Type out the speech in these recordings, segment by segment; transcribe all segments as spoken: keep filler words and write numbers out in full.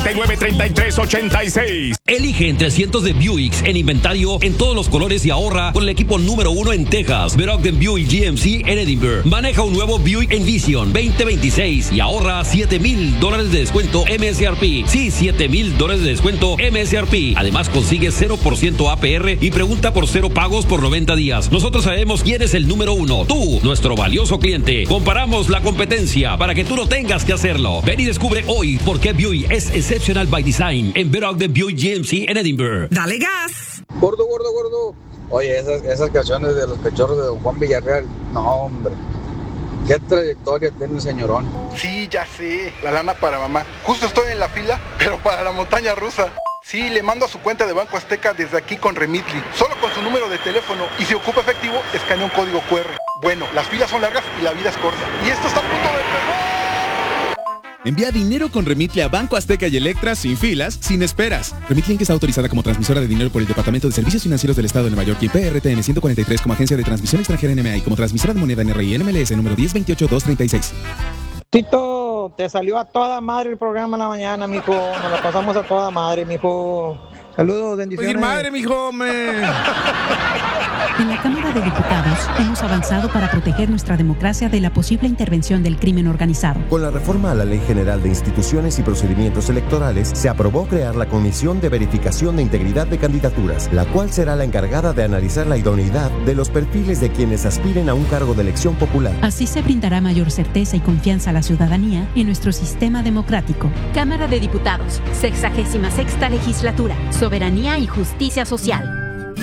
treinta y nueve, treinta y tres, ochenta y seis. Elige entre cientos de Buicks en inventario en todos los colores y ahorra con el equipo número uno en Texas. Ver Ogden Buick G M C en Edinburgh. Maneja un nuevo Buick Envision veinte veintiséis y ahorra siete mil dólares de descuento M S R P. Sí, siete mil dólares de descuento M S R P. Además, consigue cero por ciento A P R y pregunta por cero pagos por noventa días. Nosotros sabemos quién es el número uno. Tú, nuestro valioso cliente. Comparamos la competencia para que tú no tengas que hacerlo. Ven y descubre hoy por qué Buick es exceptional by design en Ver Ogden Buick G M C en Edinburgh. ¡Dale gas! Gordo, gordo, gordo. Oye, esas, esas canciones de los cachorros de Don Juan Villarreal, no, hombre. ¿Qué trayectoria tiene el señorón? Sí, ya sé, la lana para mamá. Justo estoy en la fila, pero para la montaña rusa. Sí, le mando a su cuenta de Banco Azteca desde aquí con Remitly. Solo con su número de teléfono. Y si ocupa efectivo, escanea un código cu erre. Bueno, las filas son largas y la vida es corta. Y esto está a punto de empezar. Envía dinero con Remitly a Banco Azteca y Electra sin filas, sin esperas. Remitly Inc está autorizada como transmisora de dinero por el Departamento de Servicios Financieros del Estado de Nueva York y P R T N ciento cuarenta y tres como agencia de transmisión extranjera N M A y como transmisora de moneda N R I N M L S número diez veintiocho dos treinta y seis. Tito, te salió a toda madre el programa en la mañana, mijo. Nos lo pasamos a toda madre, mijo. Saludos, bendiciones. Pues madre, mijo, me... En la Cámara de Diputados hemos avanzado para proteger nuestra democracia de la posible intervención del crimen organizado. Con la reforma a la Ley General de Instituciones y Procedimientos Electorales, se aprobó crear la Comisión de Verificación de Integridad de Candidaturas, la cual será la encargada de analizar la idoneidad de los perfiles de quienes aspiren a un cargo de elección popular. Así se brindará mayor certeza y confianza a la ciudadanía en nuestro sistema democrático. Cámara de Diputados, sexagésima sexta legislatura, soberanía y justicia social.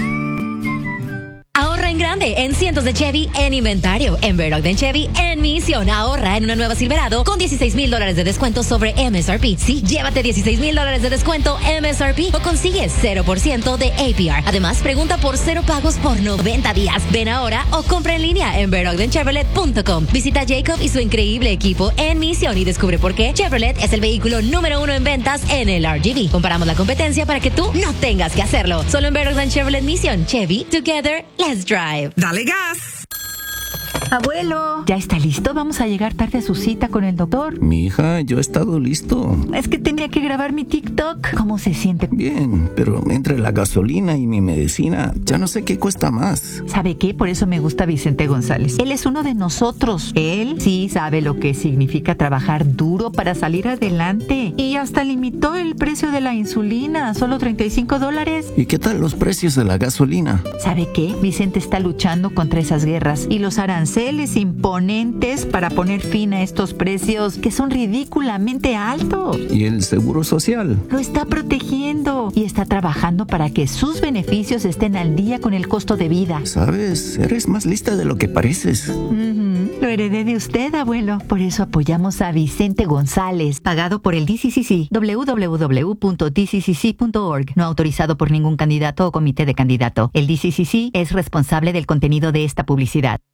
Ahorra en grande en cientos de Chevy en inventario. En Ver Ogden Chevy en misión. Ahorra en una nueva Silverado con dieciséis mil dólares de descuento sobre M S R P. Sí, llévate dieciséis mil dólares de descuento M S R P o consigue cero por ciento de A P R. Además, pregunta por cero pagos por noventa días. Ven ahora o compra en línea en ver ogden chevrolet punto com. Visita Jacob y su increíble equipo en misión y descubre por qué Chevrolet es el vehículo número uno en ventas en el R G B. Comparamos la competencia para que tú no tengas que hacerlo. Solo en Ver Ogden Chevrolet Mission. Chevy, together, let's drive. ¡Dale gas! Abuelo, ¿ya está listo? Vamos a llegar tarde a su cita con el doctor. Mi hija, yo he estado listo. Es que tenía que grabar mi TikTok. ¿Cómo se siente? Bien, pero entre la gasolina y mi medicina, ya no sé qué cuesta más. ¿Sabe qué? Por eso me gusta Vicente González. Él es uno de nosotros. Él sí sabe lo que significa trabajar duro para salir adelante. Y hasta limitó el precio de la insulina a solo treinta y cinco dólares. ¿Y qué tal los precios de la gasolina? ¿Sabe qué? Vicente está luchando contra esas guerras y los aranceles imponentes para poner fin a estos precios que son ridículamente altos. ¿Y el seguro social? Lo está protegiendo y está trabajando para que sus beneficios estén al día con el costo de vida. ¿Sabes? Eres más lista de lo que pareces. Uh-huh. Lo heredé de usted, abuelo. Por eso apoyamos a Vicente González, pagado por el D C C C. doble u doble u doble u punto d c c c punto org. No autorizado por ningún candidato o comité de candidato. El D C C C es responsable del contenido de esta publicidad.